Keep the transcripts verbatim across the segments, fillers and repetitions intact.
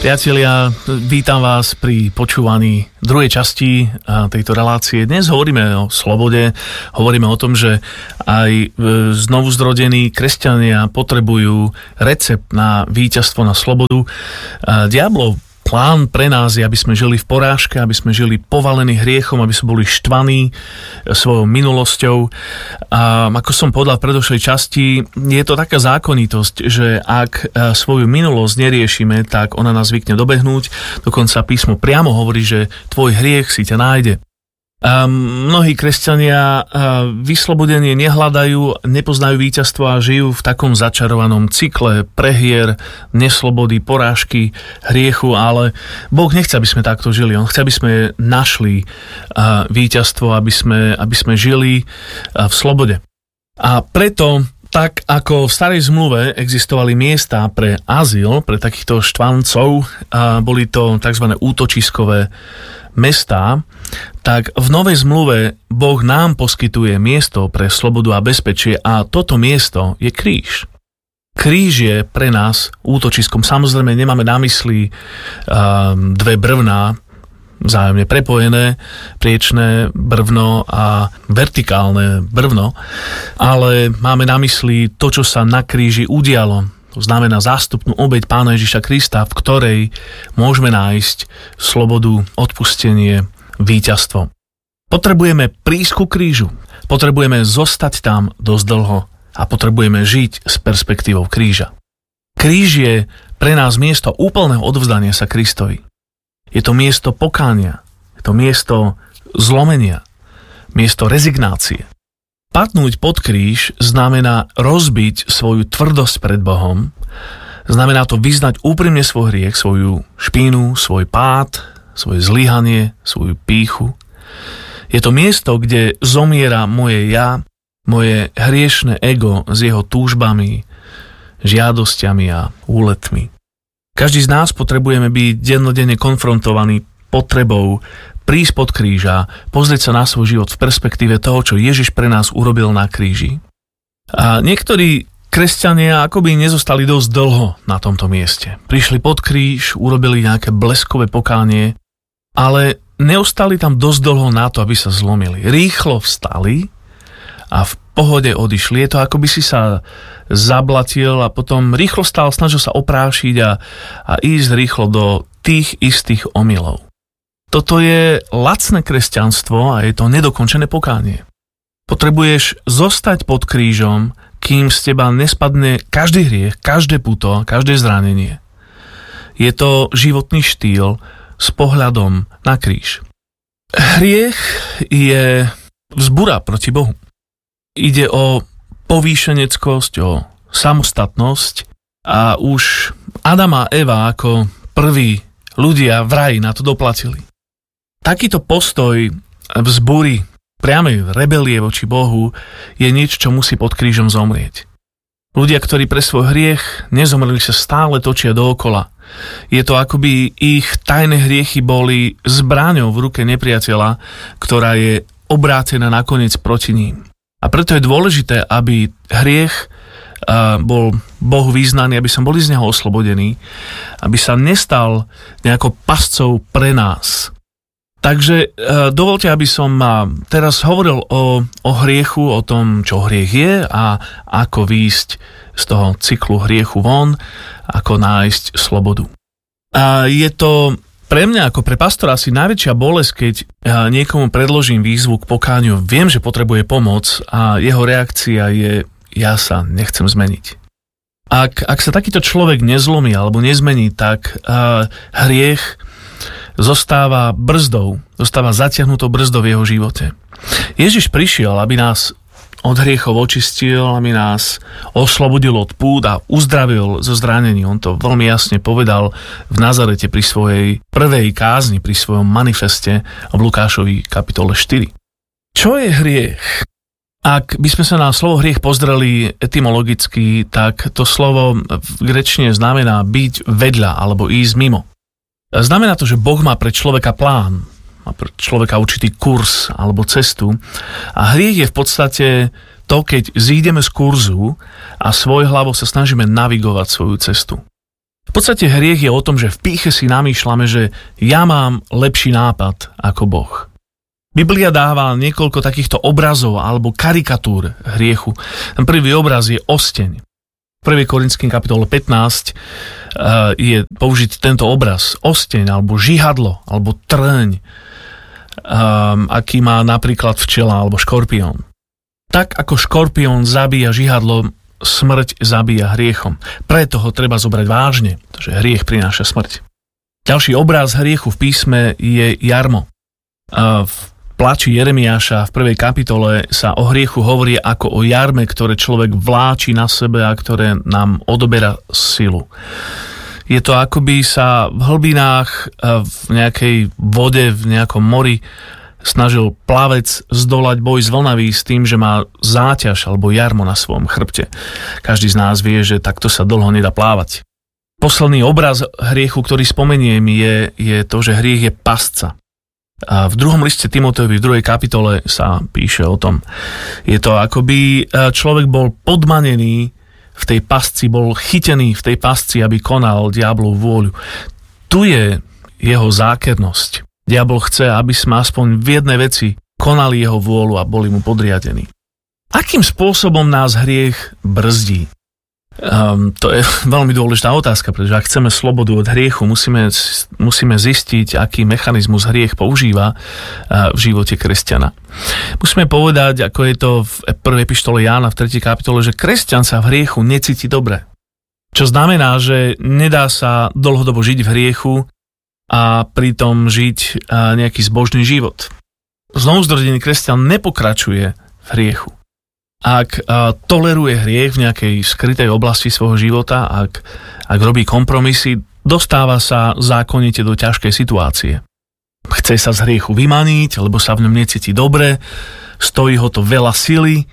Priatelia, vítam vás pri počúvaní druhej časti tejto relácie. Dnes hovoríme o slobode, hovoríme o tom, že aj znovu zrodení kresťania potrebujú recept na víťazstvo, na slobodu. Diablov plán pre nás je, aby sme žili v porážke, aby sme žili povalení hriechom, aby sme boli štvaní svojou minulosťou. A ako som povedal v predošlej časti, je to taká zákonitosť, že ak svoju minulosť neriešime, tak ona nás zvykne dobehnúť. Dokonca písmo priamo hovorí, že tvoj hriech si ťa nájde. A mnohí kresťania vyslobodenie nehľadajú, nepoznajú víťazstvo a žijú v takom začarovanom cykle prehier, neslobody, porážky, hriechu, ale Boh nechce, aby sme takto žili. On chce, aby sme našli víťazstvo, aby sme, aby sme žili v slobode. A preto, tak ako v starej zmluve existovali miesta pre azyl, pre takýchto štvancov, boli to tzv. Útočiskové mestá, tak v novej zmluve Boh nám poskytuje miesto pre slobodu a bezpečie a toto miesto je kríž. Kríž je pre nás útočiskom. Samozrejme nemáme na mysli um, dve brvná, vzájomne prepojené, priečné brvno a vertikálne brvno, ale máme na mysli to, čo sa na kríži udialo. To znamená zástupnú obeť Pána Ježiša Krista, v ktorej môžeme nájsť slobodu, odpustenie, víťazstvo. Potrebujeme prísť ku krížu, potrebujeme zostať tam dosť dlho a potrebujeme žiť s perspektívou kríža. Kríž je pre nás miesto úplného odvzdania sa Kristovi. Je to miesto pokánia, je to miesto zlomenia, miesto rezignácie. Padnúť pod kríž znamená rozbiť svoju tvrdosť pred Bohom, znamená to vyznať úprimne svoj hriech, svoju špínu, svoj pád, svoje zlyhanie, svoju pýchu. Je to miesto, kde zomiera moje ja, moje hriešne ego s jeho túžbami, žiadosťami a úletmi. Každý z nás potrebujeme byť dennodenne konfrontovaný potrebou prísť pod kríža, pozrieť sa na svoj život v perspektíve toho, čo Ježiš pre nás urobil na kríži. A niektorí kresťania akoby nezostali dosť dlho na tomto mieste. Prišli pod kríž, urobili nejaké bleskové pokánie, ale neostali tam dosť dlho na to, aby sa zlomili. Rýchlo vstali a v pohode odišli. Je to, ako by si sa zablatil a potom rýchlo stál, snažil sa oprášiť a, a ísť rýchlo do tých istých omylov. Toto je lacné kresťanstvo a je to nedokončené pokánie. Potrebuješ zostať pod krížom, kým z teba nespadne každý hriech, každé puto, každé zranenie. Je to životný štýl s pohľadom na kríž. Hriech je vzbura proti Bohu. Ide o povýšeneckosť, o samostatnosť a už Adam a Eva ako prví ľudia v raji na to doplatili. Takýto postoj vzbúry, priamej rebelie voči Bohu je niečo, čo musí pod krížom zomrieť. Ľudia, ktorí pre svoj hriech nezomreli, sa stále točia dookola. Je to, akoby ich tajné hriechy boli zbraňou v ruke nepriateľa, ktorá je obrátená nakoniec proti ním. A preto je dôležité, aby hriech bol Bohu vyznaný, aby sme boli z neho oslobodení, aby sa nestal nejakou pascou pre nás. Takže dovolte, aby som teraz hovoril o, o hriechu, o tom, čo hriech je a ako výjsť z toho cyklu hriechu von, ako nájsť slobodu. A je to pre mňa ako pre pastora asi najväčšia bolesť, keď niekomu predložím výzvu k pokániu. Viem, že potrebuje pomoc a jeho reakcia je: ja sa nechcem zmeniť. Ak, ak sa takýto človek nezlomí alebo nezmení, tak uh, hriech zostáva brzdou, zostáva zatiahnutou brzdou v jeho živote. Ježiš prišiel, aby nás od hriechov očistil, aby nás oslobodil od púd a uzdravil zo zranení. On to veľmi jasne povedal v Nazarete pri svojej prvej kázni, pri svojom manifeste v Lukášovi kapitole štyri. Čo je hriech? Ak by sme sa na slovo hriech pozreli etymologicky, tak to slovo v gréčtine znamená byť vedľa alebo ísť mimo. Znamená to, že Boh má pre človeka plán, má pre človeka určitý kurz alebo cestu a hriech je v podstate to, keď zídeme z kurzu a svojhľavo sa snažíme navigovať svoju cestu. V V podstate hriech je o tom, že v pýche si namýšľame, že ja mám lepší nápad ako Boh. Biblia dáva niekoľko takýchto obrazov alebo karikatúr hriechu. Ten prvý obraz je osteň. V prvej Korinským kapitole pätnásť je použitý tento obraz. Osteň alebo žihadlo alebo trň, aký má napríklad včela alebo škorpión. Tak ako škorpión zabíja žihadlo, smrť zabíja hriechom. Preto ho treba zobrať vážne, pretože hriech prináša smrť. Ďalší obraz hriechu v písme je jarmo. V plači Jeremiáša v prvej kapitole sa o hriechu hovorí ako o jarme, ktoré človek vláči na sebe a ktoré nám odoberá silu. Je to akoby sa v hlbinách, v nejakej vode, v nejakom mori snažil plavec zdolať boj s vlnami s tým, že má záťaž alebo jarmo na svojom chrbte. Každý z nás vie, že takto sa dlho nedá plávať. Posledný obraz hriechu, ktorý spomeniem, je, je to, že hriech je pasca. A v druhom liste Timotejovi, v druhej kapitole sa píše o tom. Je to akoby človek bol podmanený v tej pasci, bol chytený v tej pasci, aby konal diablovú vôľu. Tu je jeho zákernosť. Diabol chce, aby sme aspoň v jednej veci konali jeho vôľu a boli mu podriadení. Akým spôsobom nás hriech brzdí? Um, to je veľmi dôležitá otázka, pretože ak chceme slobodu od hriechu, musíme, musíme zistiť, aký mechanizmus hriech používa uh, v živote kresťana. Musíme povedať, ako je to v prvej epištole Jána v tretej kapitole, že kresťan sa v hriechu necíti dobre. Čo znamená, že nedá sa dlhodobo žiť v hriechu a pritom žiť nejaký zbožný život. Znovuzrodený kresťan nepokračuje v hriechu. Ak toleruje hriech v nejakej skrytej oblasti svojho života, ak, ak robí kompromisy, dostáva sa zákonite do ťažkej situácie. Chce sa z hriechu vymaniť, lebo sa v ňom necíti dobre, stojí ho to veľa sily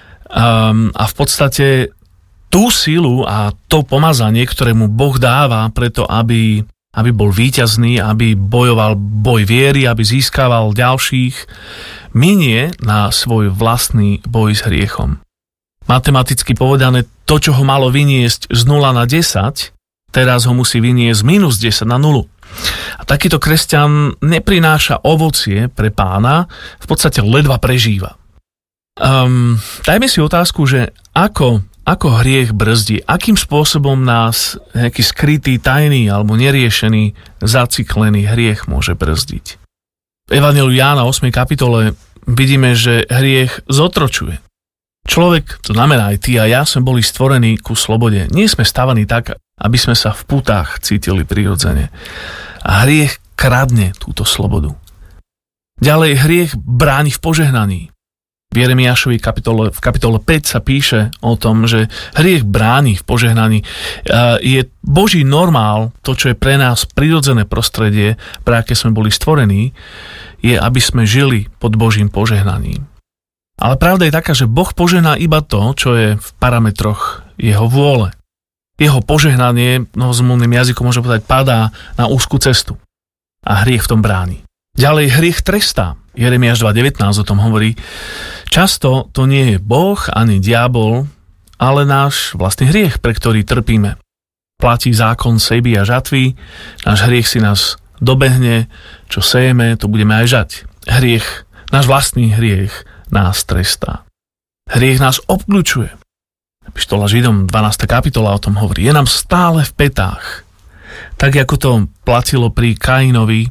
um, a v podstate tú silu a to pomazanie, ktoré mu Boh dáva preto, aby aby bol víťazný, aby bojoval boj viery, aby získaval ďalších, minie na svoj vlastný boj s hriechom. Matematicky povedané, to, čo ho malo vyniesť z nula na desať, teraz ho musí vyniesť z minus desať na nulu. A takýto kresťan neprináša ovocie pre Pána, v podstate ledva prežíva. Um, dajme si otázku, že ako Ako hriech brzdí? Akým spôsobom nás nejaký skrytý, tajný alebo neriešený, zaciklený hriech môže brzdiť? V Evanjeliu Jána ôsmej kapitole vidíme, že hriech zotročuje. Človek, to znamená aj ty a ja, sme boli stvorení ku slobode. Nie sme stavaní tak, aby sme sa v putách cítili prirodzene. A hriech kradne túto slobodu. Ďalej hriech bráni v požehnaní. V Jeremiášovi kapitole, v kapitole päť sa píše o tom, že hriech bráni v požehnaní. Je Boží normál, to, čo je pre nás prirodzené prostredie, pre aké sme boli stvorení, je, aby sme žili pod Božím požehnaním. Ale pravda je taká, že Boh požehná iba to, čo je v parametroch jeho vôle. Jeho požehnanie, no zmluvným jazykom môžem povedať, padá na úzku cestu. A hriech v tom bráni. Ďalej hriech trestá. Jeremiáš dva devätnásť o tom hovorí. Často to nie je Boh ani diabol, ale náš vlastný hriech, pre ktorý trpíme. Platí zákon sejby a žatvy, náš hriech si nás dobehne, čo sejeme, to budeme aj žať. Hriech, náš vlastný hriech nás trestá. Hriech nás obkľučuje. Epištola Židom dvanásta kapitola o tom hovorí. Je nám stále v pätách. Tak ako to platilo pri Kainovi,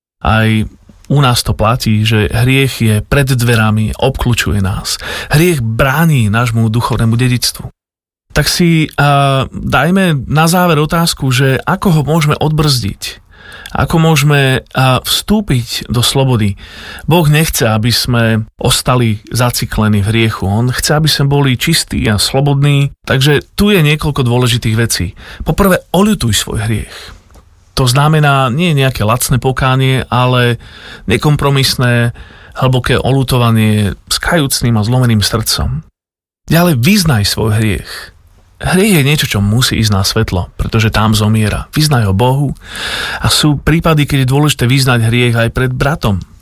aj u nás to platí, že hriech je pred dverami, obkľučuje nás. Hriech bráni nášmu duchovnému dedičstvu. Tak si uh, dajme na záver otázku, že ako ho môžeme odbrzdiť? Ako môžeme uh, vstúpiť do slobody? Boh nechce, aby sme ostali zaciklení v hriechu. On chce, aby sme boli čistí a slobodní. Takže tu je niekoľko dôležitých vecí. Poprvé, oľutuj svoj hriech. To znamená nie nejaké lacné pokánie, ale nekompromisné, hlboké oľutovanie s kajúcným a zlomeným srdcom. Ďalej vyznaj svoj hriech. Hriech je niečo, čo musí ísť na svetlo, pretože tam zomiera. Vyznaj ho Bohu a sú prípady, keď je dôležité vyznať hriech aj pred bratom.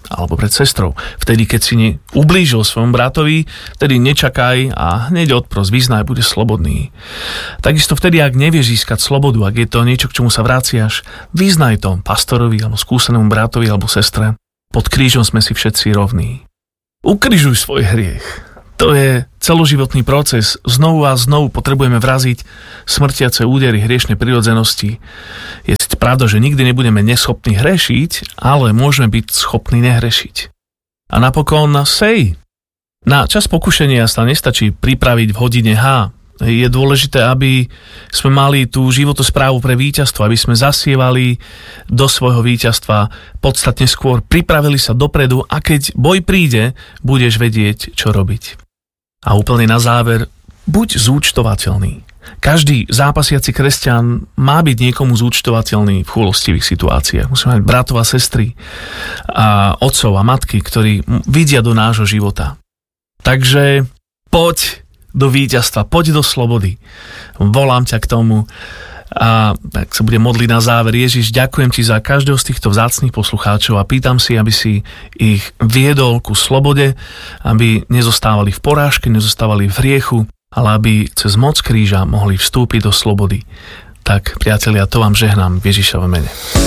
alebo pred sestrou. Vtedy, keď si ne ublížil svojom bratovi, vtedy nečakaj a hneď odpros, vyznaj, bude slobodný. Takisto vtedy, ak nevieš získať slobodu, ak je to niečo, k čomu sa vraciaš, vyznaj to pastorovi, alebo skúsenému bratovi, alebo sestre. Pod krížom sme si všetci rovní. Ukrižuj svoj hriech. To je celoživotný proces. Znovu a znovu potrebujeme vraziť smrtiace údery hriešnej prirodzenosti. Je pravda, že nikdy nebudeme neschopní hrešiť, ale môžeme byť schopní nehrešiť. A napokon sej. Na čas pokušenia sa nestačí pripraviť v hodine H. Je dôležité, aby sme mali tú životosprávu pre víťazstvo, aby sme zasievali do svojho víťazstva podstatne skôr, pripravili sa dopredu a keď boj príde, budeš vedieť, čo robiť. A úplne na záver, buď zúčtovateľný. Každý zápasiaci kresťan má byť niekomu zúčtovateľný v chúlostivých situáciách. Musíme mať bratov a sestry a otcov a matky, ktorí vidia do nášho života. Takže poď do víťazstva, poď do slobody. Volám ťa k tomu a tak sa budem modliť na záver. Ježiš, ďakujem ti za každého z týchto vzácnych poslucháčov a pýtam si, aby si ich viedol ku slobode, aby nezostávali v porážke, nezostávali v hriechu, ale aby cez moc kríža mohli vstúpiť do slobody. Tak, priatelia, to vám žehnám v Ježišovom mene.